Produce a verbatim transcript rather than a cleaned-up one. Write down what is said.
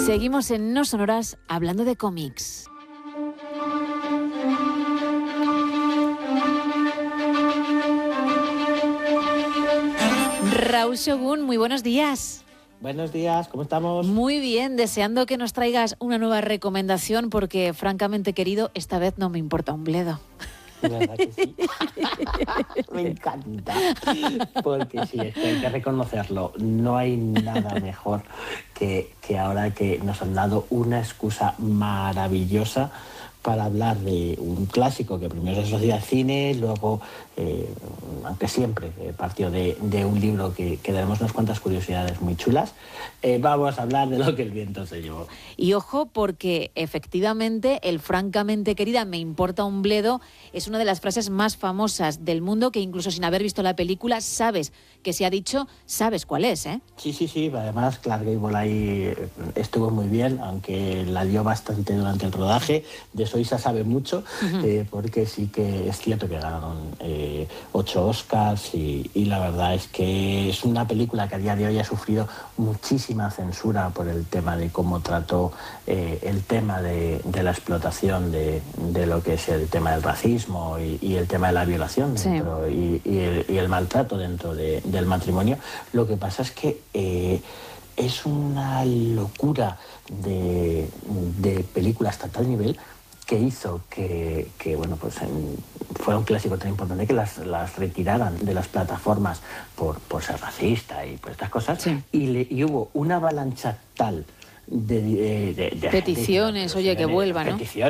Seguimos en No Sonoras hablando de cómics. Raúl Shogun, muy buenos días. Buenos días, ¿cómo estamos? Muy bien, deseando que nos traigas una nueva recomendación porque, francamente, querido, esta vez no me importa un bledo. ¿Verdad que sí? Me encanta. Porque sí, es que hay que reconocerlo. No hay nada mejor que, que ahora que nos han dado una excusa maravillosa para hablar de un clásico que primero se asocia al cine, luego, eh, aunque siempre eh, partió de, de un libro que, que tenemos unas cuantas curiosidades muy chulas, eh, vamos a hablar de Lo que el viento se llevó. Y ojo, porque efectivamente el francamente querida me importa un bledo es una de las frases más famosas del mundo que incluso sin haber visto la película sabes que se ha dicho, sabes cuál es, ¿eh? Sí, sí, sí, además Clark Gable ahí estuvo muy bien, aunque la dio bastante durante el rodaje. De eso Isa sabe mucho, uh-huh. eh, porque sí que es cierto que ganaron eh, ocho Oscars y, y la verdad es que es una película que a día de hoy ha sufrido muchísima censura por el tema de cómo trató eh, el tema de, de la explotación de, de lo que es el tema del racismo y, y el tema de la violación dentro, sí. y, y, el, y el maltrato dentro de, del matrimonio. Lo que pasa es que eh, es una locura de, de película hasta tal nivel que hizo que, que bueno, pues en, fuera un clásico tan importante que las, las retiraran de las plataformas por, por ser racista y por estas cosas, sí. y, le, y hubo una avalancha tal de, de, de, de peticiones, gente, oye, que vuelva, ¿no? Peticiones,